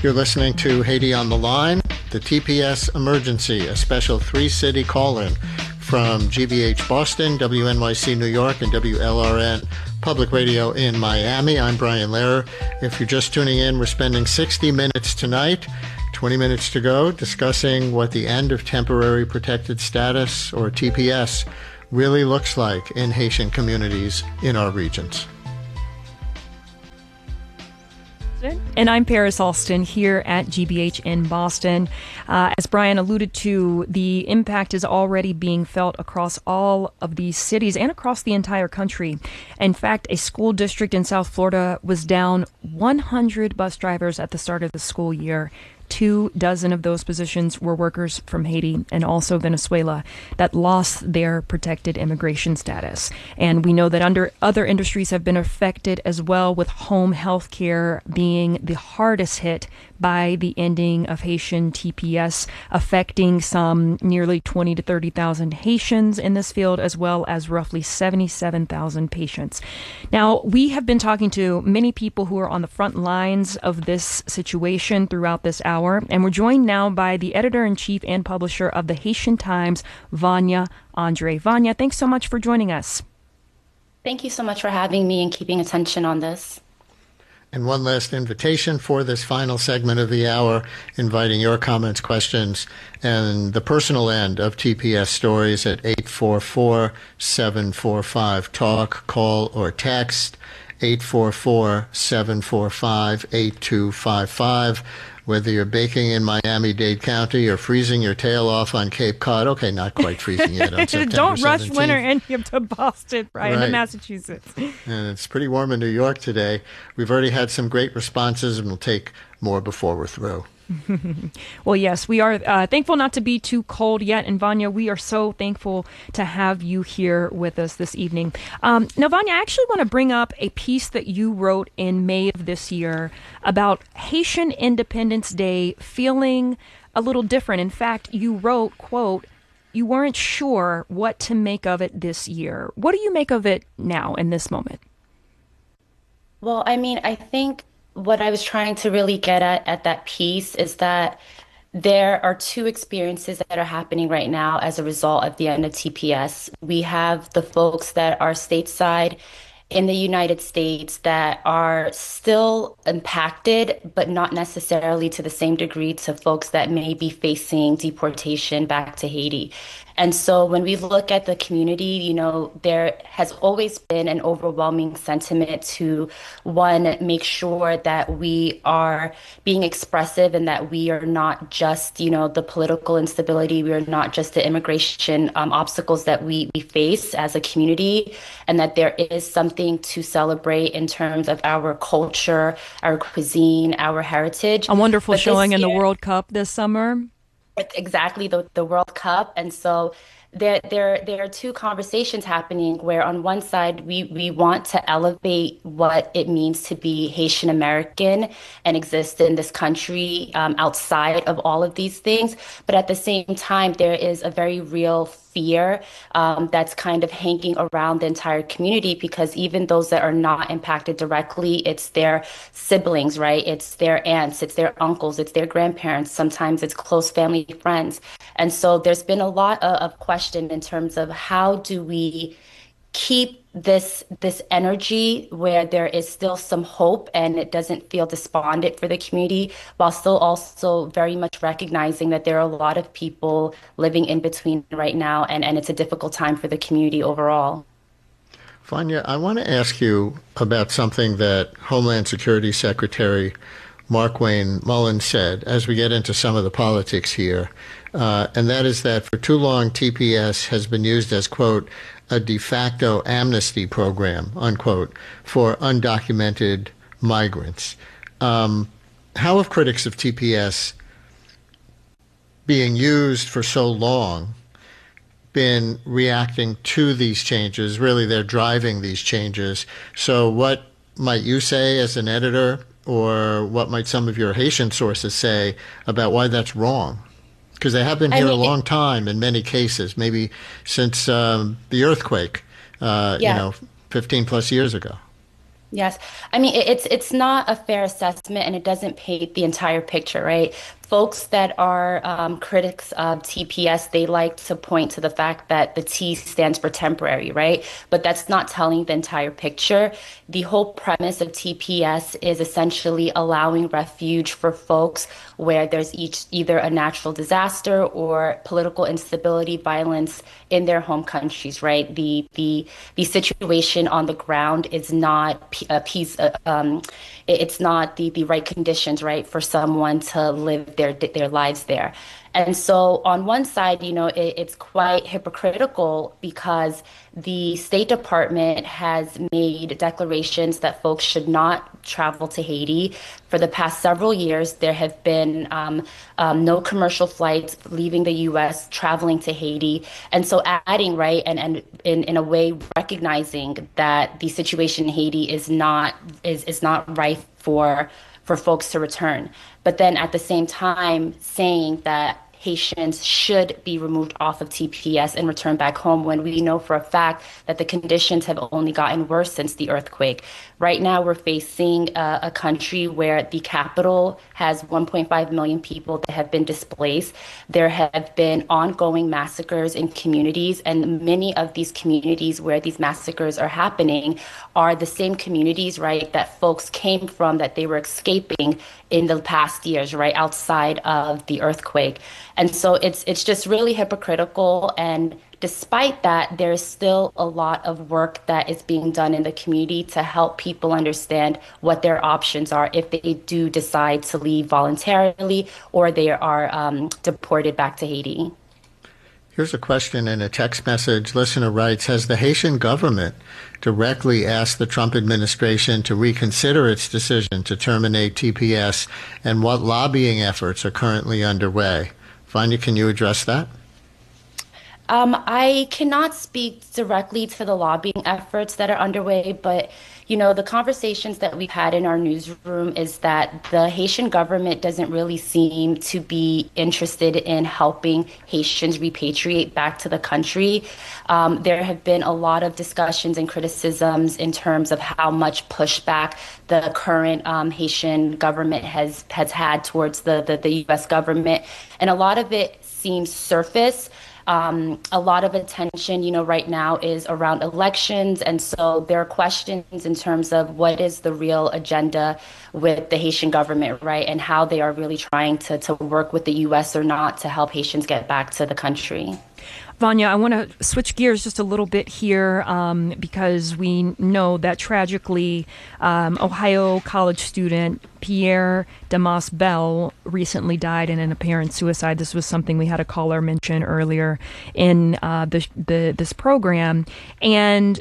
You're listening to Haiti on the Line, the TPS Emergency, a special three-city call-in from GBH Boston, WNYC New York, and WLRN Public Radio in Miami. I'm Brian Lehrer. If you're just tuning in, we're spending 60 minutes tonight, 20 minutes to go, discussing what the end of Temporary Protected Status, or TPS, really looks like in Haitian communities in our regions. And I'm Paris Alston here at GBH in Boston. As Brian alluded to, the impact is already being felt across all of these cities and across the entire country. In fact, a school district in South Florida was down 100 bus drivers at the start of the school year. 24 of those positions were workers from Haiti and also Venezuela that lost their protected immigration status. And we know that other industries have been affected as well, with home health care being the hardest hit by the ending of Haitian TPS, affecting some nearly 20 to 30,000 Haitians in this field, as well as roughly 77,000 patients. Now, we have been talking to many people who are on the front lines of this situation throughout this hour, and we're joined now by the editor-in-chief and publisher of the Haitian Times, Vanya Andre. Vanya, thanks so much for joining us. Thank you so much for having me and keeping attention on this. And one last invitation for this final segment of the hour, inviting your comments, questions, and the personal end of TPS stories at 844-745-TALK, call or text 844-745-8255. Whether you're baking in Miami-Dade County or freezing your tail off on Cape Cod. Okay, not quite freezing yet on September 17th. Don't rush winter into Boston, Brian, to Massachusetts. And it's pretty warm in New York today. We've already had some great responses, and we'll take more before we're through. Well, yes, we are thankful not to be too cold yet. And Vanya, we are so thankful to have you here with us this evening. Now, Vanya, I actually want to bring up a piece that you wrote in May of this year about Haitian Independence Day feeling a little different. In fact, you wrote, quote, "You weren't sure what to make of it this year." What do you make of it now in this moment? Well, I mean, I think what I was trying to really get at that piece is that there are two experiences that are happening right now as a result of the end of TPS. We have the folks that are stateside in the United States that are still impacted, but not necessarily to the same degree to folks that may be facing deportation back to Haiti. And so when we look at the community, you know, there has always been an overwhelming sentiment to, one, make sure that we are being expressive and that we are not just, you know, the political instability, we are not just the immigration obstacles that we face as a community, and that there is something to celebrate in terms of our culture, our cuisine, our heritage. A wonderful showing in the World Cup this summer. Exactly, the World Cup. And so there are two conversations happening where on one side we want to elevate what it means to be Haitian American and exist in this country outside of all of these things. But at the same time, there is a very real fear that's kind of hanging around the entire community, because even those that are not impacted directly, it's their siblings, right? It's their aunts, it's their uncles, it's their grandparents. Sometimes it's close family friends. And so there's been a lot of question in terms of how do we keep this energy where there is still some hope and it doesn't feel despondent for the community, while still also very much recognizing that there are a lot of people living in between right now, and it's a difficult time for the community overall. Vanya, I want to ask you about something that Homeland Security Secretary Markwayne Mullin said as we get into some of the politics here, and that is that for too long TPS has been used as, quote, a de facto amnesty program, unquote, for undocumented migrants. How have critics of TPS being used for so long been reacting to these changes? Really, they're driving these changes. So what might you say as an editor, or what might some of your Haitian sources say about why that's wrong? Because they have been here a long time in many cases, maybe since the earthquake, 15 plus years ago. Yes. I mean, it's not a fair assessment and it doesn't paint the entire picture, right? Folks that are critics of TPS, they like to point to the fact that the T stands for temporary, right? But that's not telling the entire picture. The whole premise of TPS is essentially allowing refuge for folks where there's either a natural disaster or political instability, violence in their home countries, right? The situation on the ground is not a piece. It's not the right conditions, right, for someone to live their lives there. And so, on one side, it's quite hypocritical because the State Department has made declarations that folks should not travel to Haiti. For the past several years, there have been no commercial flights leaving the U.S. traveling to Haiti. And so, adding, right, and in a way, recognizing that the situation in Haiti is not rife for folks to return. But then at the same time, saying that Haitians should be removed off of TPS and returned back home when we know for a fact that the conditions have only gotten worse since the earthquake. Right now, we're facing a country where the capital has 1.5 million people that have been displaced. There have been ongoing massacres in communities, and many of these communities where these massacres are happening are the same communities, right, that folks came from, that they were escaping in the past years, right, outside of the earthquake. And so it's just really hypocritical. And despite that, there's still a lot of work that is being done in the community to help people understand what their options are if they do decide to leave voluntarily or they are deported back to Haiti. Here's a question in a text message. Listener writes, has the Haitian government directly asked the Trump administration to reconsider its decision to terminate TPS, and what lobbying efforts are currently underway? Vanya, can you address that? I cannot speak directly to the lobbying efforts that are underway, but the conversations that we've had in our newsroom is that the Haitian government doesn't really seem to be interested in helping Haitians repatriate back to the country. There have been a lot of discussions and criticisms in terms of how much pushback the current Haitian government has had towards the U.S. government, and a lot of it seems surface. A lot of attention, right now is around elections. And so there are questions in terms of what is the real agenda with the Haitian government, right? And how they are really trying to work with the U.S. or not to help Haitians get back to the country. Vanya, I want to switch gears just a little bit here because we know that tragically Ohio college student Pierre Damas Bell recently died in an apparent suicide. This was something we had a caller mention earlier in this program. And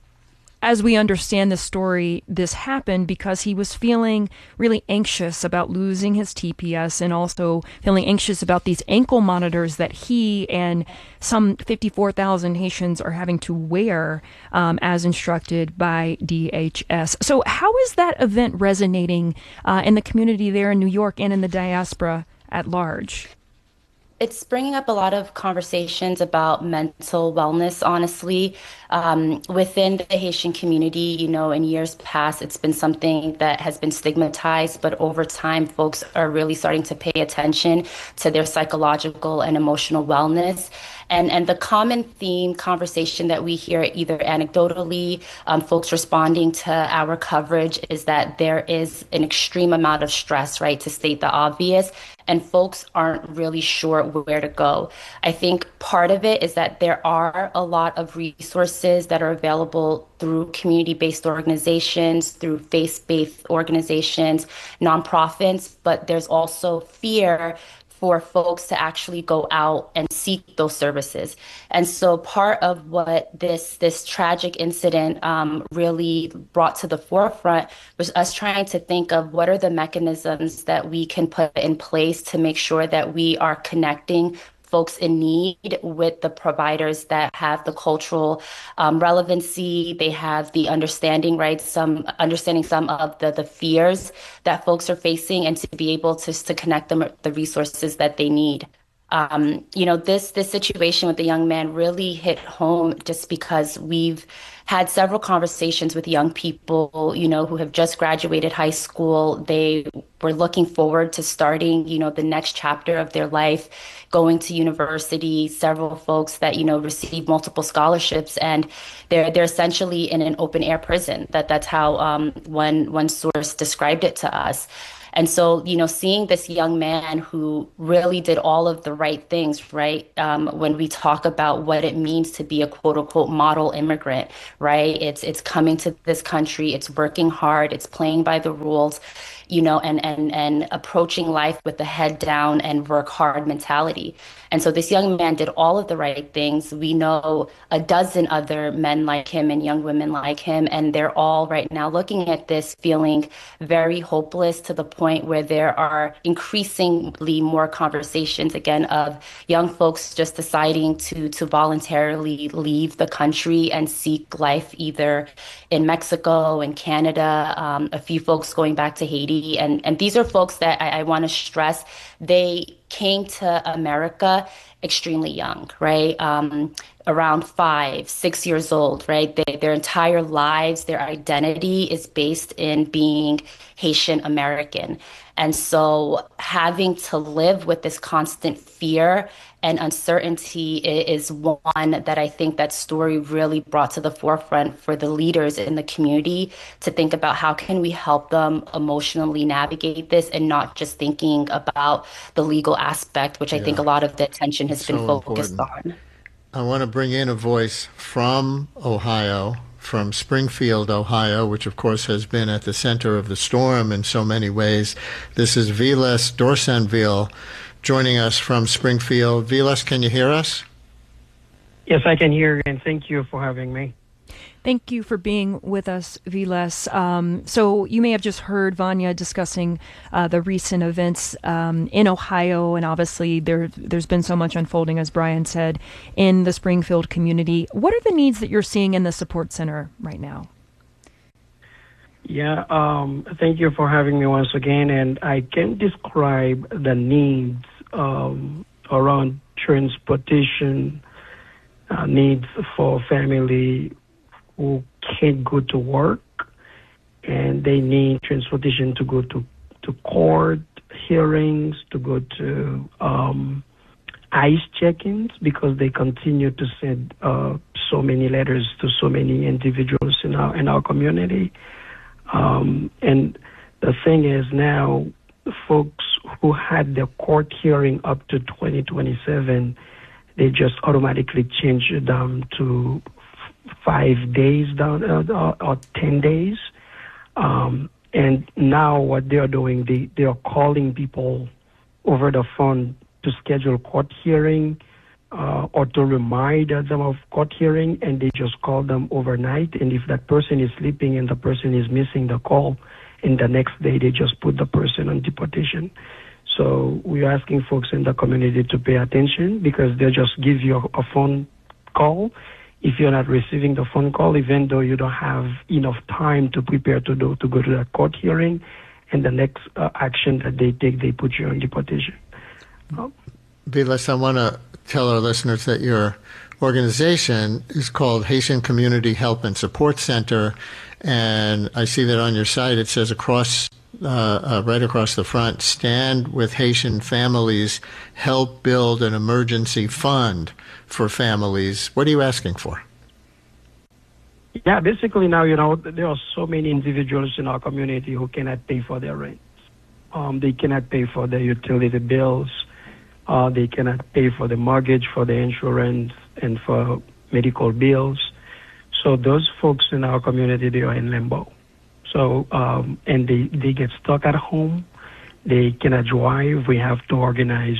as we understand the story, this happened because he was feeling really anxious about losing his TPS and also feeling anxious about these ankle monitors that he and some 54,000 Haitians are having to wear as instructed by DHS. So how is that event resonating in the community there in New York and in the diaspora at large? It's bringing up a lot of conversations about mental wellness, honestly. Within the Haitian community, in years past, it's been something that has been stigmatized, but over time, folks are really starting to pay attention to their psychological and emotional wellness. And the common theme conversation that we hear either anecdotally, folks responding to our coverage, is that there is an extreme amount of stress, right, to state the obvious, and folks aren't really sure where to go. I think part of it is that there are a lot of resources that are available through community-based organizations, through faith-based organizations, nonprofits, but there's also fear for folks to actually go out and seek those services. And so part of what this tragic incident really brought to the forefront was us trying to think of what are the mechanisms that we can put in place to make sure that we are connecting folks in need with the providers that have the cultural relevancy, they have the understanding, right? Understanding some of the fears that folks are facing, and to be able to connect them with the resources that they need. This situation with the young man really hit home just because we've had several conversations with young people, who have just graduated high school. They were looking forward to starting, the next chapter of their life, going to university. Several folks that, receive multiple scholarships, and they're essentially in an open air prison. That's how one source described it to us. And so, seeing this young man who really did all of the right things, right? When we talk about what it means to be a quote unquote model immigrant, right? It's coming to this country, it's working hard, it's playing by the rules, and approaching life with the head down and work hard mentality. And so this young man did all of the right things. We know a dozen other men like him and young women like him, and they're all right now looking at this feeling very hopeless, to the point where there are increasingly more conversations again of young folks just deciding to voluntarily leave the country and seek life either in Mexico and Canada, a few folks going back to Haiti. And these are folks that I want to stress, they came to America extremely young, right? Around 5, 6 years old, right? Their entire lives, their identity is based in being Haitian American. And so having to live with this constant fear and uncertainty is one that I think that story really brought to the forefront for the leaders in the community to think about how can we help them emotionally navigate this, and not just thinking about the legal aspect, which I think a lot of the attention has been focused on. I want to bring in a voice from Ohio, from Springfield, Ohio, which of course has been at the center of the storm in so many ways. This is Vilas Dorsanville joining us from Springfield. Vilas, can you hear us? Yes, I can hear you, and thank you for having me. Thank you for being with us, Vilas. So you may have just heard Vanya discussing the recent events in Ohio, and obviously there's been so much unfolding, as Brian said, in the Springfield community. What are the needs that you're seeing in the support center right now? Yeah, thank you for having me once again, and I can describe the needs around transportation, needs for family who can't go to work, and they need transportation to go to court hearings, to go to ICE check-ins, because they continue to send so many letters to so many individuals in our community. And the thing is now, the folks who had their court hearing up to 2027, they just automatically change them to 5 days down or 10 days. And now what they are doing, they are calling people over the phone to schedule court hearing or to remind them of court hearing, and they just call them overnight. And if that person is sleeping and the person is missing the call, and the next day they just put the person on deportation. So we're asking folks in the community to pay attention, because they'll just give you a phone call. If you're not receiving the phone call, even though you don't have enough time to prepare to go to that court hearing, and the next action that they take, they put you on deportation. Vilas, I want to tell our listeners that your organization is called Haitian Community Help and Support Center, and I see that on your site it says right across the front, stand with Haitian families, help build an emergency fund for families. What are you asking for? Yeah, basically now, there are so many individuals in our community who cannot pay for their rent. They cannot pay for their utility bills. They cannot pay for the mortgage, for the insurance, and for medical bills. So those folks in our community, they are in limbo. So, and they get stuck at home. They cannot drive. We have to organize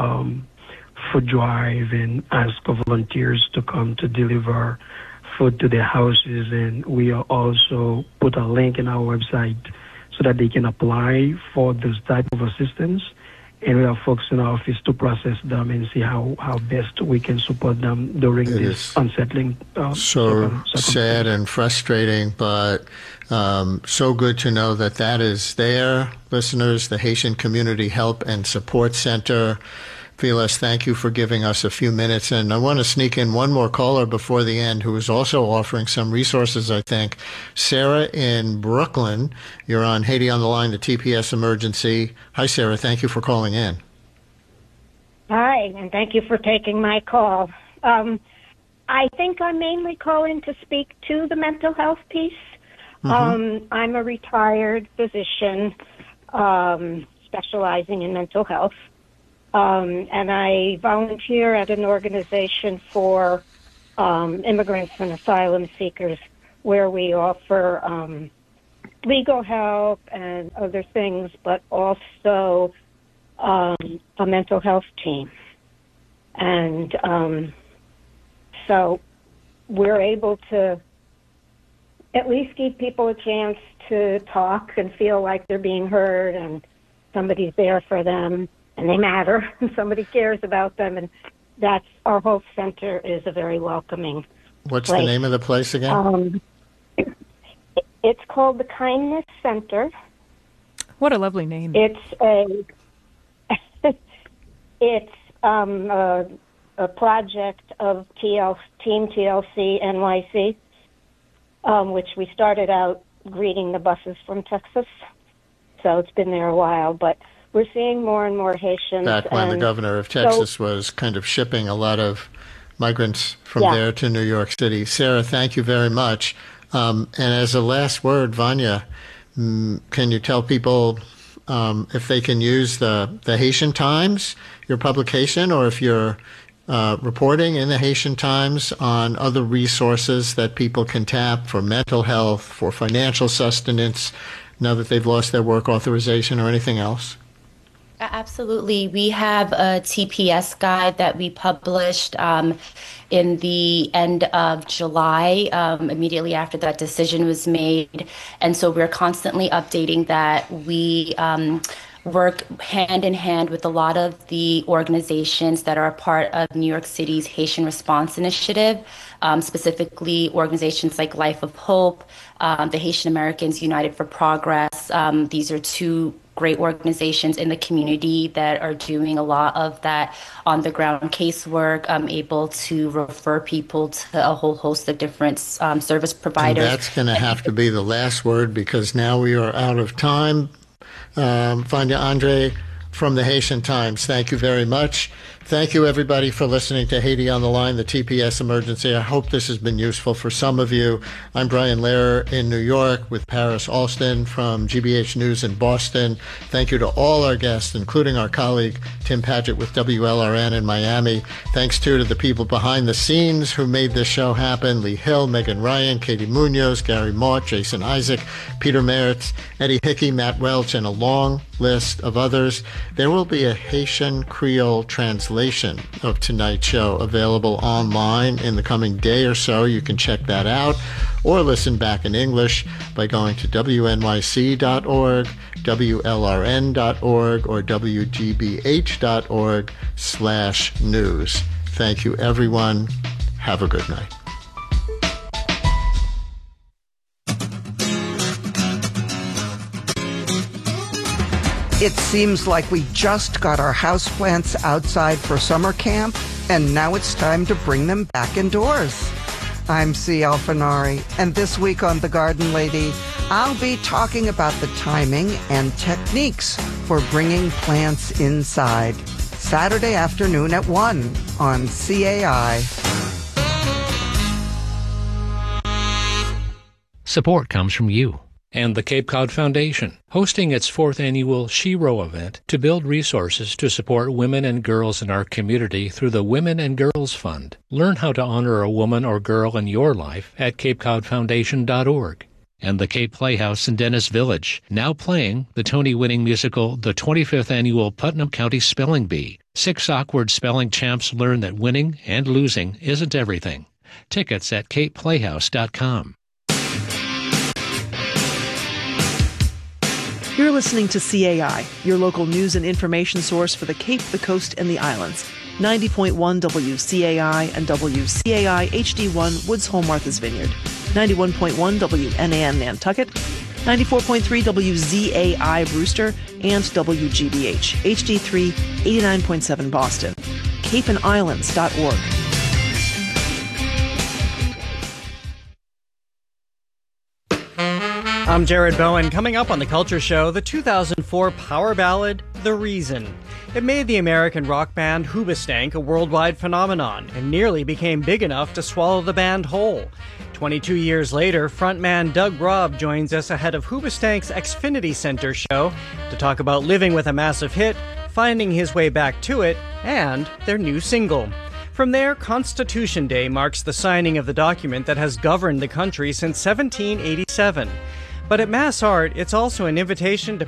food drive and ask volunteers to come to deliver food to their houses. And we are also put a link in our website so that they can apply for this type of assistance. And we have folks in our office to process them and see how best we can support them during this unsettling. So sad and frustrating, but so good to know that is there. Listeners, the Haitian Community Help and Support Center. Vilas, thank you for giving us a few minutes. And I want to sneak in one more caller before the end who is also offering some resources, I think. Sarah in Brooklyn, you're on Haiti on the Line, the TPS emergency. Hi, Sarah. Thank you for calling in. Hi, and thank you for taking my call. I think I'm mainly calling to speak to the mental health piece. I'm a retired physician specializing in mental health, and I volunteer at an organization for immigrants and asylum seekers where we offer legal help and other things, but also a mental health team. And so we're able to at least give people a chance to talk and feel like they're being heard and somebody's there for them and they matter and somebody cares about them. And that's our whole center is a very welcoming What's place. The name of the place again? It's called the Kindness Center. What a lovely name. It's a project of Team TLC NYC, which we started out greeting the buses from Texas. So it's been there a while, but we're seeing more and more Haitians. Back when the governor of Texas was kind of shipping a lot of migrants from there to New York City. Sarah, thank you very much. And as a last word, Vanya, can you tell people if they can use the Haitian Times, your publication, or if you're reporting in the Haitian Times on other resources that people can tap for mental health, for financial sustenance, now that they've lost their work authorization or anything else? Absolutely. We have a TPS guide that we published in the end of July, immediately after that decision was made. And so we're constantly updating that. We work hand in hand with a lot of the organizations that are a part of New York City's Haitian Response Initiative, specifically organizations like Life of Hope, the Haitian Americans United for Progress. These are two great organizations in the community that are doing a lot of that on-the-ground casework, able to refer people to a whole host of different service providers. And that's going to have to be the last word because now we are out of time. Vanya Andre from the Haitian Times, thank you very much. Thank you, everybody, for listening to Haiti on the Line, the TPS emergency. I hope this has been useful for some of you. I'm Brian Lehrer in New York with Paris Alston from GBH News in Boston. Thank you to all our guests, including our colleague Tim Padgett with WLRN in Miami. Thanks, too, to the people behind the scenes who made this show happen. Lee Hill, Megan Ryan, Katie Munoz, Gary Mott, Jason Isaac, Peter Meritz, Eddie Hickey, Matt Welch, and a long list of others. There will be a Haitian Creole translation of tonight's show available online in the coming day or so. You can check that out or listen back in English by going to wnyc.org, wlrn.org, or wgbh.org/news. Thank you, everyone. Have a good night. It seems like we just got our houseplants outside for summer camp, and now it's time to bring them back indoors. I'm C. Alfinari, and this week on The Garden Lady, I'll be talking about the timing and techniques for bringing plants inside. Saturday afternoon at 1 on CAI. Support comes from you and the Cape Cod Foundation, hosting its 4th annual Shiro event to build resources to support women and girls in our community through the Women and Girls Fund. Learn how to honor a woman or girl in your life at capecodfoundation.org. And the Cape Playhouse in Dennis Village, now playing the Tony-winning musical The 25th Annual Putnam County Spelling Bee. 6 awkward spelling champs learn that winning and losing isn't everything. Tickets at capeplayhouse.com. You're listening to CAI, your local news and information source for the Cape, the Coast, and the Islands. 90.1 WCAI and WCAI HD1 Woods Hole, Martha's Vineyard. 91.1 WNAN Nantucket. 94.3 WZAI Brewster and WGBH, HD3 89.7 Boston, capeandislands.org. I'm Jared Bowen. Coming up on The Culture Show, the 2004 power ballad, The Reason. It made the American rock band Hoobastank a worldwide phenomenon and nearly became big enough to swallow the band whole. 22 years later, frontman Doug Robb joins us ahead of Hoobastank's Xfinity Center show to talk about living with a massive hit, finding his way back to it, and their new single. From there, Constitution Day marks the signing of the document that has governed the country since 1787. But at Mass Art, it's also an invitation to